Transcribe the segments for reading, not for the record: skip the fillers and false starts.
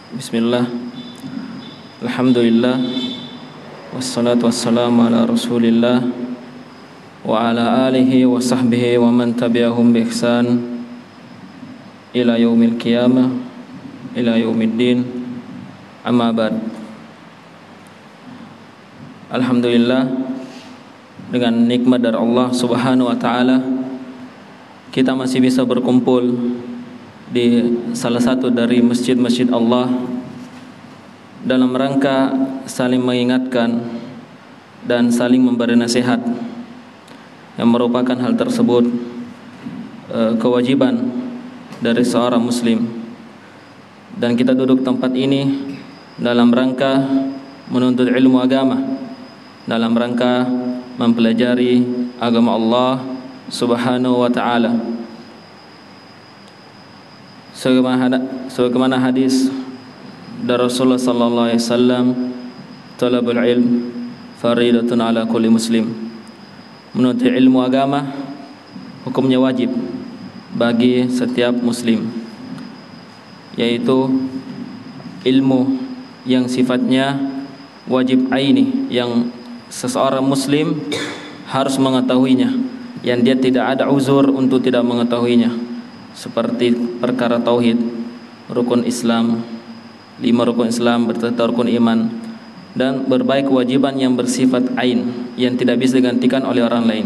Bismillah, alhamdulillah, wassalatu wassalamu ala rasulillah wa ala alihi wa sahbihi wa man tabi'ahum bi ihsan ila yaumil qiyamah ila yaumiddin, amma ba'd. Alhamdulillah, dengan nikmat dari Allah Subhanahu wa taala kita masih bisa berkumpul di salah satu dari masjid-masjid Allah dalam rangka saling mengingatkan dan saling memberi nasihat, yang merupakan hal tersebut kewajiban dari seorang muslim. Dan kita duduk tempat ini dalam rangka menuntut ilmu agama, dalam rangka mempelajari agama Allah Subhanahu wa ta'ala. Sebagaimana hadis dari Rasulullah sallallahu alaihi wasallam, talabul ilm faridatun ala kulli muslim. Menuntut ilmu agama hukumnya wajib bagi setiap muslim, yaitu ilmu yang sifatnya wajib aini, yang seseorang muslim harus mengetahuinya, yang dia tidak ada uzur untuk tidak mengetahuinya, seperti perkara tauhid, rukun Islam, 5 rukun Islam berserta rukun iman, dan berbagai kewajiban yang bersifat ain yang tidak bisa digantikan oleh orang lain.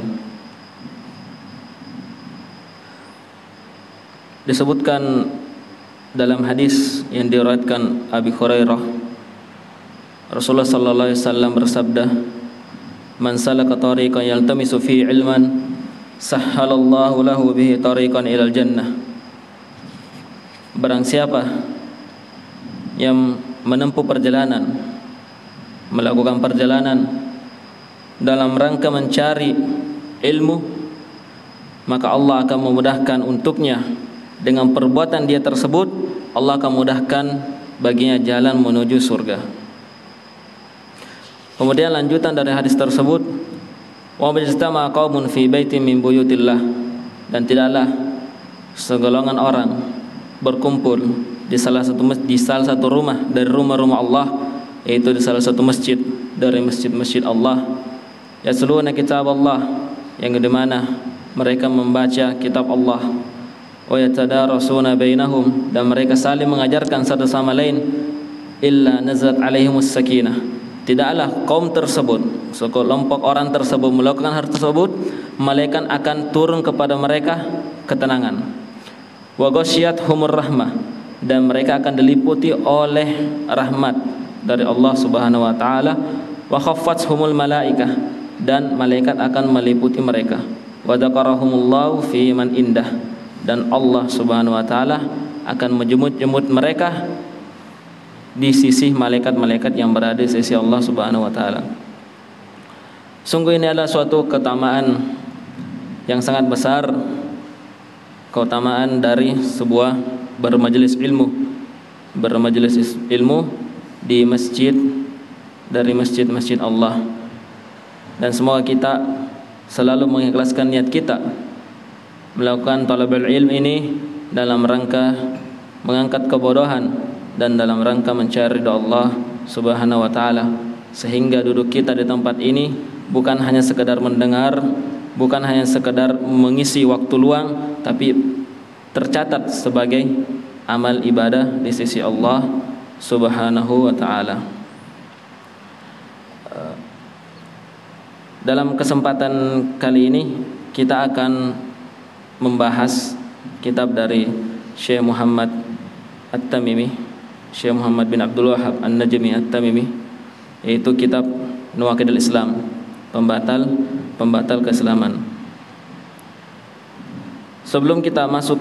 Disebutkan dalam hadis yang diriwayatkan Abi Hurairah, Rasulullah sallallahu alaihi wasallam bersabda, "Man salaka tariqan yaltamisu fihi ilman, sahhalallahu lahu bihi tariqan ilal jannah." Barang siapa yang menempuh perjalanan, melakukan perjalanan dalam rangka mencari ilmu, maka Allah akan memudahkan untuknya dengan perbuatan dia tersebut. Allah akan mudahkan baginya jalan menuju surga. Kemudian lanjutan dari hadis tersebut, wa majtama qaumun fi baitin min buyutillah, dan tidaklah segolongan orang berkumpul di salah satu rumah dari rumah-rumah Allah, yaitu di salah satu masjid dari masjid-masjid Allah, yatluna kitab Allah, yang dimana mereka membaca kitab Allah, wa yatadarasuna bainahum, dan mereka saling mengajarkan satu sama lain, illa nazalat alaihimus sakinah, tidaklah kaum tersebut, sekelompok orang tersebut melakukan hal tersebut, malaikat akan turun kepada mereka ketenangan. Wa ghasyiyatuhumur rahmah, dan mereka akan diliputi oleh rahmat dari Allah Subhanahu wa taala. Wa khaffathumul malaikah, dan malaikat akan meliputi mereka. Wa dzakarahumullahu fi man indah, dan Allah Subhanahu wa taala akan menjemput mereka di sisi malaikat-malaikat yang berada di sisi Allah Subhanahu wa taala. Sungguh ini adalah suatu keutamaan yang sangat besar, keutamaan dari sebuah bermajelis ilmu di masjid dari masjid-masjid Allah. Dan semoga kita selalu mengikhlaskan niat kita melakukan talabul ilm ini dalam rangka mengangkat kebodohan dan dalam rangka mencari ridha Allah Subhanahu wa taala, sehingga duduk kita di tempat ini bukan hanya sekedar mendengar, bukan hanya sekedar mengisi waktu luang, tapi tercatat sebagai amal ibadah di sisi Allah Subhanahu wa taala. Dalam kesempatan kali ini kita akan membahas kitab dari Syekh Muhammad At-Tamimi, Syekh Muhammad bin Abdul Wahhab An-Najmi At-Tamimi, yaitu kitab Nawaqidul Islam, pembatal keislaman. Sebelum kita masuk